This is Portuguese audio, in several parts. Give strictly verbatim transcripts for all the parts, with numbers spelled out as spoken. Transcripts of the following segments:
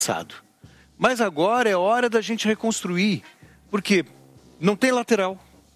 passado. Mas agora é hora da gente reconstruir. Porque não tem lateral.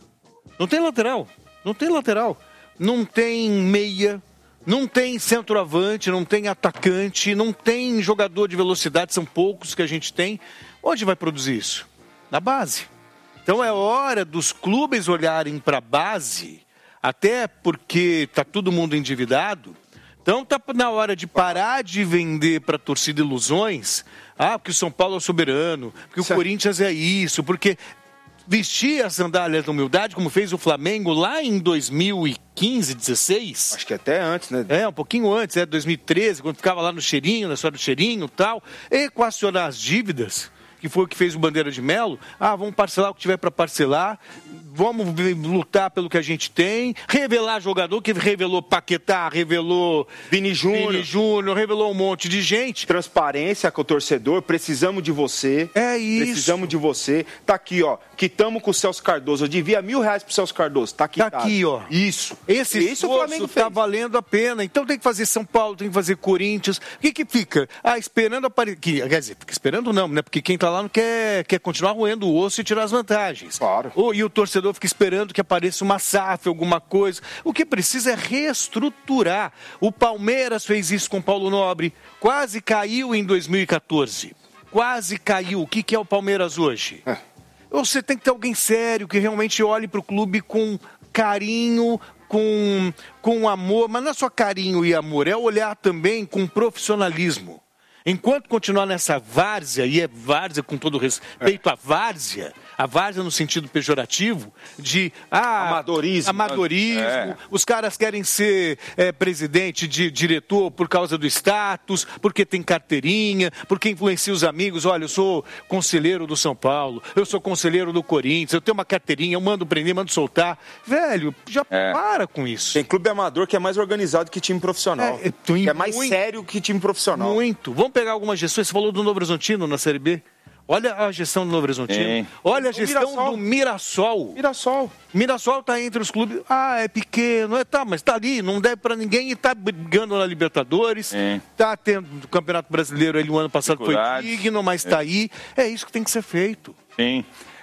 Não tem lateral. Não tem lateral. Não tem meia. Não tem centroavante. Não tem atacante. Não tem jogador de velocidade. São poucos que a gente tem. Onde vai produzir isso? Na base. Então é hora dos clubes olharem para a base. Até porque está todo mundo endividado. Então está na hora de parar de vender para a torcida ilusões. Ah, porque o São Paulo é soberano, porque certo. O Corinthians é isso, porque vestir as sandálias da humildade, como fez o Flamengo lá em dois mil e quinze, dezesseis. Acho que até antes, né? É, um pouquinho antes, é, dois mil e treze, quando ficava lá no cheirinho, na história do cheirinho e tal. Equacionar as dívidas, que foi o que fez o Bandeira de Melo. Ah, vamos parcelar o que tiver para parcelar. Vamos lutar pelo que a gente tem, revelar jogador, que revelou Paquetá, revelou Vini Júnior, Vini Júnior, revelou um monte de gente. Transparência com o torcedor, precisamos de você. É isso. Precisamos de você. Tá aqui, ó, quitamos com o Celso Cardoso. Eu devia mil reais pro Celso Cardoso. Tá aqui. Tá aqui, ó. Isso. Esse isso o Flamengo tá fez. valendo a pena. Então tem que fazer São Paulo, tem que fazer Corinthians. O que que fica? Ah, esperando aparecer. Quer dizer, fica esperando não, né? Porque quem tá lá não quer, quer continuar roendo o osso e tirar as vantagens. Claro. Oh, e o torcedor fica esperando que apareça uma S A F, alguma coisa. O que precisa é reestruturar. O Palmeiras fez isso com Paulo Nobre. Quase caiu em dois mil e quatorze. Quase caiu. O que que é o Palmeiras hoje? É. Você tem que ter alguém sério, que realmente olhe para o clube com carinho, com, com amor. Mas não é só carinho e amor, é olhar também com profissionalismo. Enquanto continuar nessa várzea, e é várzea com todo respeito, é. a várzea, a várzea no sentido pejorativo, de ah, amadorismo, amadorismo é. Os caras querem ser é, presidente, de, diretor por causa do status, porque tem carteirinha, porque influencia os amigos. Olha, eu sou conselheiro do São Paulo, eu sou conselheiro do Corinthians, eu tenho uma carteirinha, eu mando prender, mando soltar. Velho, já é. para com isso. Tem clube amador que é mais organizado que time profissional. É, que é mais muito, sério que time profissional. Muito. Vamos pegar algumas gestões. Você falou do Novo Horizontino na Série B. Olha a gestão do Novo Horizontino. É. Olha a gestão Mirassol. do Mirassol. Mirassol. Mirassol está entre os clubes. Ah, é pequeno. É, tá, mas está ali. Não deve para ninguém. E está brigando na Libertadores. Está é. tendo o Campeonato Brasileiro. Ele, o ano passado foi digno, mas está é. aí. É isso que tem que ser feito. Sim.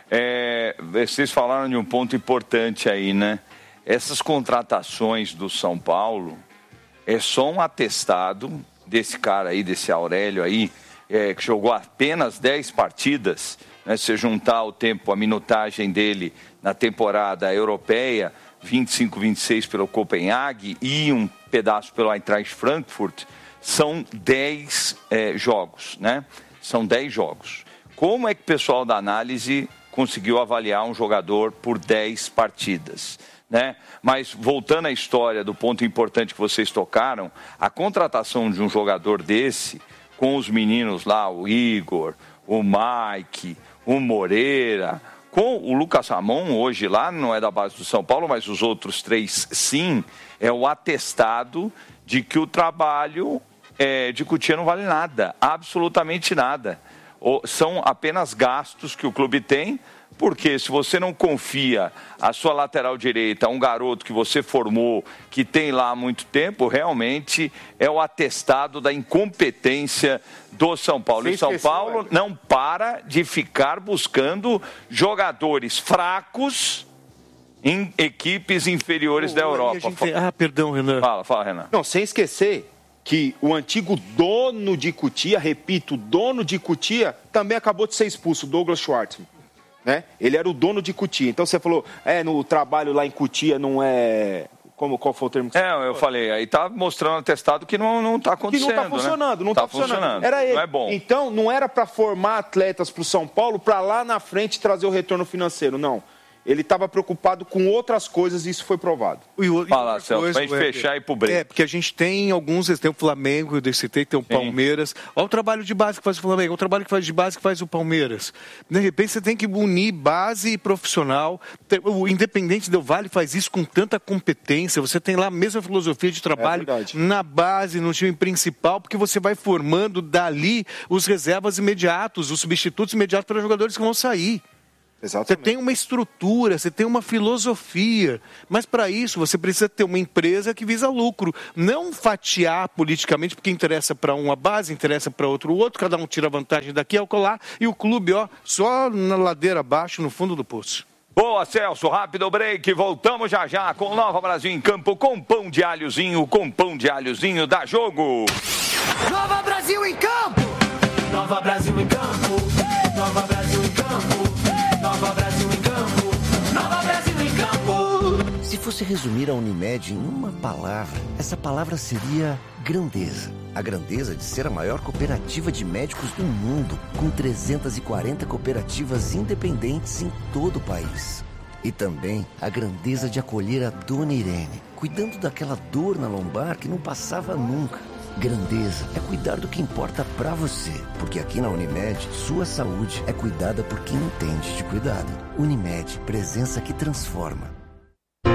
É, vocês falaram de um ponto importante aí, né? Essas contratações do São Paulo é só um atestado desse cara aí, desse Aurélio aí, é, que jogou apenas dez partidas, né? Se você juntar o tempo, a minutagem dele na temporada europeia, vinte e cinco, vinte e seis pelo Copenhague e um pedaço pelo Eintracht Frankfurt, são dez é, jogos, né? São dez jogos. Como é que o pessoal da análise conseguiu avaliar um jogador por dez partidas? Né? Mas voltando à história do ponto importante que vocês tocaram, a contratação de um jogador desse, com os meninos lá, o Igor, o Mike, o Moreira, com o Lucas Ramon, hoje lá, não é da base do São Paulo, mas os outros três sim, é o atestado de que o trabalho é, de Cotia não vale nada, absolutamente nada. Ou, são apenas gastos que o clube tem. Porque se você não confia a sua lateral direita a um garoto que você formou, que tem lá há muito tempo, realmente é o atestado da incompetência do São Paulo. E São Paulo não para de ficar buscando jogadores fracos em equipes inferiores oh, da Europa. Gente... Ah, perdão, Renan. Fala, fala, Renan. Não, sem esquecer que o antigo dono de Cotia, repito, dono de Cotia, também acabou de ser expulso, Douglas Schwartzman. Né? Ele era o dono de Cotia. Então você falou, é, no trabalho lá em Cotia não é... Como, qual foi o termo que você É, falou? Eu falei, aí tá mostrando atestado que não, não tá acontecendo. Que não tá funcionando, né? não tá, tá funcionando. funcionando. Era ele. Não é bom. Então, não era para formar atletas pro São Paulo para lá na frente trazer o retorno financeiro, não. Ele estava preocupado com outras coisas e isso foi provado. E, e Fala, Celso, pra gente fechar e ir pro break. É, porque a gente tem alguns, tem o Flamengo, eu citei, tem o Palmeiras. Olha o trabalho de base que faz o Flamengo, olha o trabalho que faz de base que faz o Palmeiras. De repente você tem que unir base e profissional. O Independente Del Valle faz isso com tanta competência. Você tem lá a mesma filosofia de trabalho é na base, no time principal, porque você vai formando dali os reservas imediatos, os substitutos imediatos para jogadores que vão sair. Exatamente. Você tem uma estrutura, você tem uma filosofia, mas para isso você precisa ter uma empresa que visa lucro, não fatiar politicamente, porque interessa para uma base, interessa para outro, o outro, cada um tira vantagem daqui ao colar, e o clube, ó, só na ladeira abaixo, no fundo do poço. Boa, Celso, rápido break, voltamos já já com o Nova Brasil em campo, com pão de alhozinho, com pão de alhozinho, dá jogo! Nova Brasil em campo! Nova Brasil em campo! Nova Brasil em campo! Nova Brasil em campo! Nova Brasil em campo! Se fosse resumir a Unimed em uma palavra, essa palavra seria grandeza. A grandeza de ser a maior cooperativa de médicos do mundo, com trezentas e quarenta cooperativas independentes em todo o país. E também a grandeza de acolher a Dona Irene, cuidando daquela dor na lombar que não passava nunca. Grandeza é cuidar do que importa pra você, porque aqui na Unimed, sua saúde é cuidada por quem entende de cuidado. Unimed, presença que transforma.